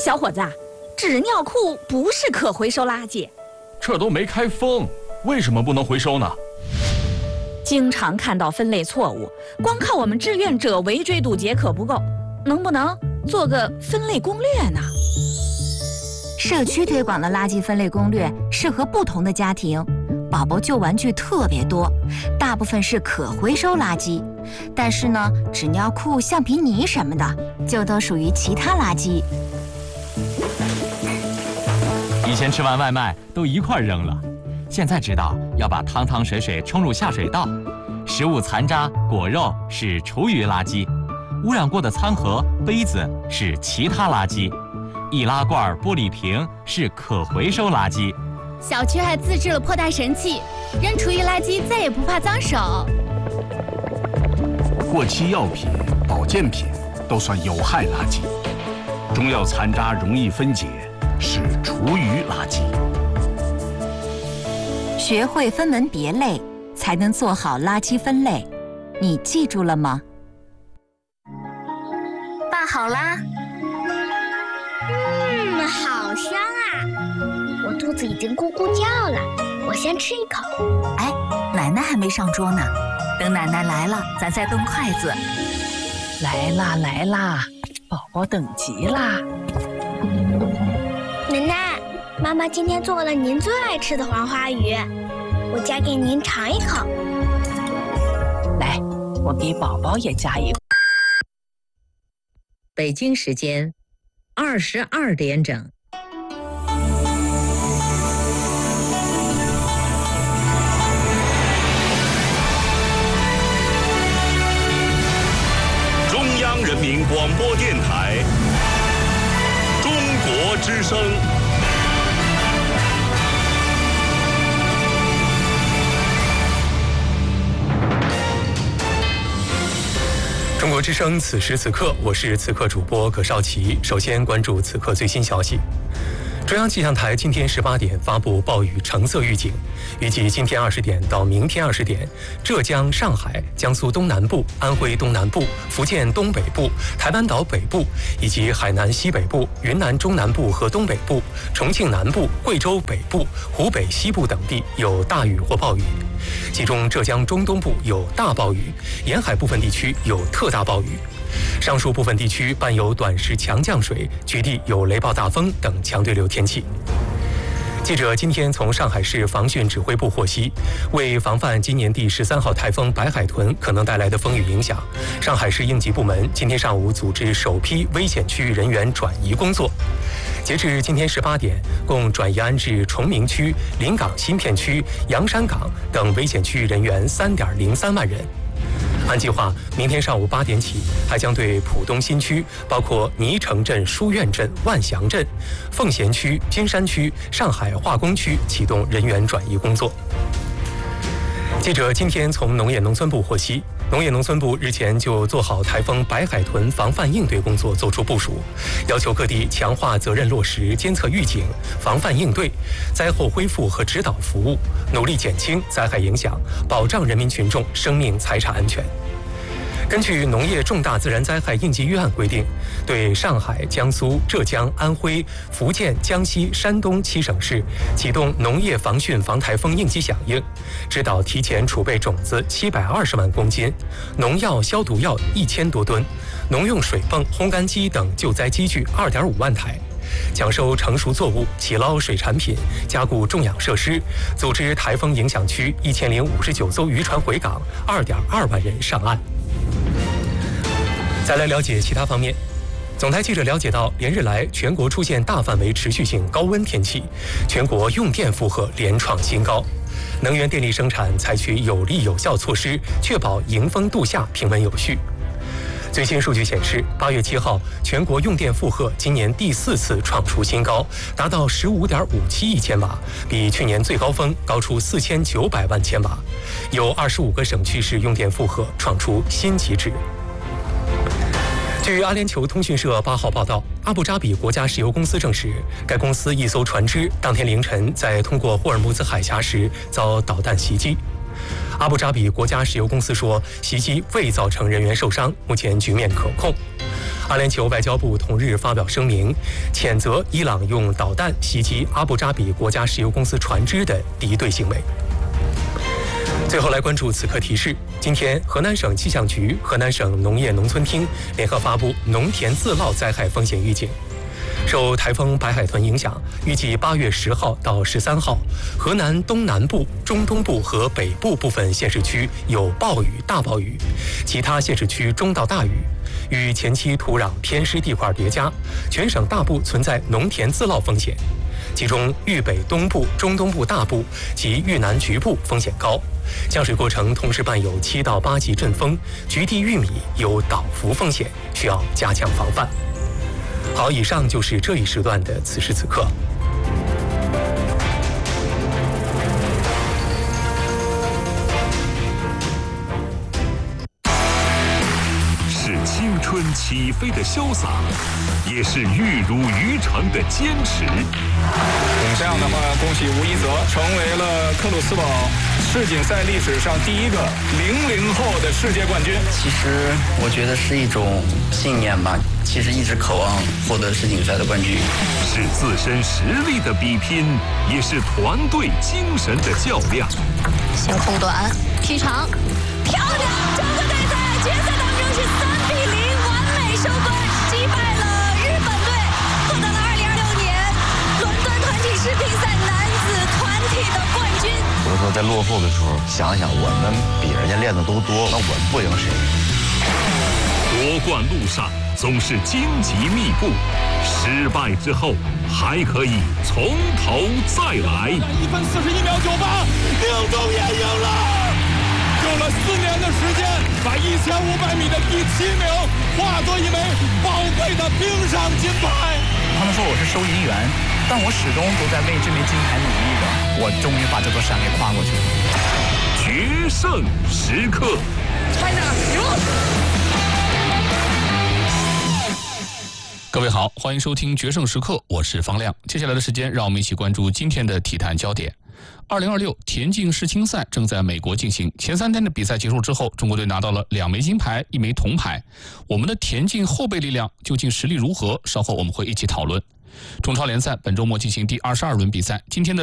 小伙子，纸尿裤不是可回收垃圾。 这都没开封，为什么不能回收呢？ 经常看到分类错误，光靠我们志愿者围追堵截可不够，能不能做个分类攻略呢？ 社区推广的垃圾分类攻略适合不同的家庭。宝宝旧玩具特别多，大部分是可回收垃圾，但是呢，纸尿裤、橡皮泥什么的就都属于其他垃圾。 以前吃完外卖都一块扔了，现在知道要把汤汤水水冲入下水道。食物残渣、果肉是厨余垃圾，污染过的餐盒、杯子是其他垃圾，易拉罐、玻璃瓶是可回收垃圾。 小区还自制了破袋神器，扔厨余垃圾再也不怕脏手。 过期药品、保健品都算有害垃圾，中药残渣容易分解，是厨余垃圾。 学会分门别类，才能做好垃圾分类。你记住了吗？ 拌好啦。 好香啊！我肚子已经咕咕叫了，我先吃一口。 哎，奶奶还没上桌呢，等奶奶来了，咱再动筷子。 来啦来啦，宝宝等急啦！ 奶奶，妈妈今天做了您最爱吃的黄花鱼，我夹给您尝一口。 来，我给宝宝也夹一口。 北京时间22点整。 中央人民广播电台中国之声。 中国之声，此时此刻，我是此刻主播葛少奇。首先关注此刻最新消息。中央气象台今天18点发布暴雨橙色预警，预计今天20点到明天20点，浙江、上海、江苏东南部、安徽东南部、福建东北部、台湾岛北部以及海南西北部、云南中南部和东北部、重庆南部、贵州北部、湖北西部等地有大雨或暴雨，其中浙江中东部有大暴雨，沿海部分地区有特大暴雨。上述部分地区伴有短时强降水，局地有雷暴大风等强对流天气。记者今天从上海市防汛指挥部获悉，为防范今年第13号台风白海豚可能带来的风雨影响，上海市应急部门今天上午组织首批危险区域人员转移工作。截至今天18点，共转移安置崇明区、临港新片区、洋山港等危险区域人员3.03万人。按计划，明天上午8点起，还将对浦东新区，包括泥城镇、书院镇、万祥镇、奉贤区、金山区、上海化工区启动人员转移工作。记者今天从农业农村部获悉，农业农村部日前就做好台风白海豚防范应对工作作出部署，要求各地强化责任落实监测预警、防范应对、灾后恢复和指导服务，努力减轻灾害影响，保障人民群众生命财产安全。根据农业重大自然灾害应急预案规定，对上海、江苏、浙江、安徽、福建、江西、山东7省市启动农业防汛防台风应急响应，指导提前储备种子720万公斤，农药、消毒药1000多吨，农用水泵、烘干机等救灾机具2.5万台，抢收成熟作物，起捞水产品，加固种养设施，组织台风影响区1059艘渔船回港，2.2万人上岸。再来了解其他方面，总台记者了解到，连日来全国出现大范围持续性高温天气，全国用电负荷连创新高，能源电力生产采取有力有效措施，确保迎风度夏、平稳有序。最新数据显示，8月7号，全国用电负荷今年第4次创出新高，达到15.57亿千瓦，比去年最高峰高出4900万千瓦，有25个省区市用电负荷创出新极值。据阿联酋通讯社8号报道，阿布扎比国家石油公司证实，该公司一艘船只当天凌晨在通过霍尔木兹海峡时遭导弹袭击。阿布扎比国家石油公司说，袭击未造成人员受伤，目前局面可控。 阿联酋外交部同日发表声明，谴责伊朗用导弹袭击阿布扎比国家石油公司船只的敌对行为。最后来关注此刻提示：今天，河南省气象局、河南省农业农村厅联合发布农田自涝灾害风险预警。受台风白海豚影响，预计8月10号到13号，河南东南部、中东部和北部部分县市区有暴雨、大暴雨，其他县市区中到大雨。与前期土壤偏湿地块叠加，全省大部存在农田自涝风险，其中豫北东部、中东部大部及豫南局部风险高。降水过程同时伴有7到8级阵风，局地玉米有倒伏风险，需要加强防范。好，以上就是这一时段的此时此刻。 是青春起飞的潇洒，也是玉如渔场的坚持。 这样的话，恭喜吴一泽成为了克鲁斯堡世锦赛历史上第一个00后的世界冠军。 其实我觉得是一种信念吧，其实一直渴望获得世锦赛的冠军。 是自身实力的比拼，也是团队精神的较量。 先空短，踢长，漂亮！中国队在决赛当中是3比0完美收官，击败了日本队，获得了2026年伦敦团体世乒赛男子团体的冠军。 有的时候在落后的时候，想想我们比人家练的都多，那我们不赢谁？ 夺冠路上总是荆棘密布，失败之后还可以从头再来。 1分41秒98，宁东也赢了，用了4年的时间，把1500米的第7名化作一枚宝贵的冰上金牌。 他们说我是收银员，但我始终都在为这枚金牌努力着。我终于把这座山给跨过去了。 决胜时刻， 各位好，欢迎收听《决胜时刻》，我是方亮。接下来的时间，让我们一起关注今天的体坛焦点。2026田径世青赛正在美国进行，前3天的比赛结束之后，中国队拿到了2枚金牌、1枚铜牌。我们的田径后备力量究竟实力如何？稍后我们会一起讨论。中超联赛本周末进行第22轮比赛，今天的